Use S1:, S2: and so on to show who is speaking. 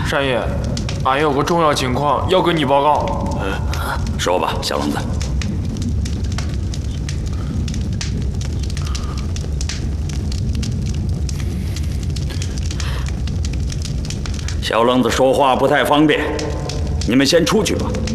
S1: 单爷，俺有个重要情况要跟你报告。
S2: 说吧，小愣子。小愣子说话不太方便，你们先出去吧。